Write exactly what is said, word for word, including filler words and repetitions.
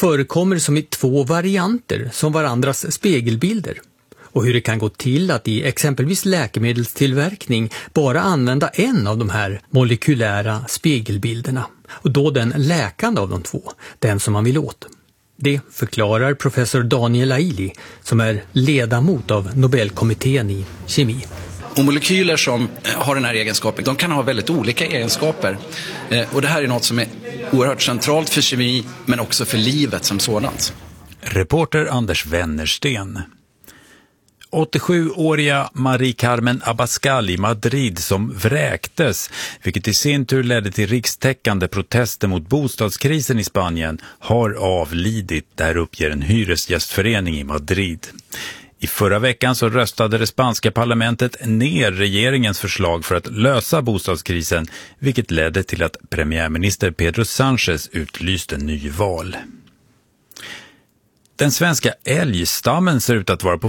förekommer som i två varianter som varandras spegelbilder. Och hur det kan gå till att i exempelvis läkemedelstillverkning bara använda en av de här molekylära spegelbilderna. Och då den läkande av de två, den som man vill åt. Det förklarar professor Daniel Aili som är ledamot av Nobelkommittén i kemi. Och molekyler som har den här egenskapen, de kan ha väldigt olika egenskaper. Och det här är något som är oerhört centralt för kemi men också för livet som sådant. Reporter Anders Wennersten. åttiosjuåriga Marie Carmen Abascal i Madrid som vräktes, vilket i sin tur ledde till rikstäckande protester mot bostadskrisen i Spanien, har avlidit, där uppger en hyresgästförening i Madrid. I förra veckan så röstade det spanska parlamentet ner regeringens förslag för att lösa bostadskrisen, vilket ledde till att premiärminister Pedro Sánchez utlyste nyval. Den svenska älgstammen ser ut att vara på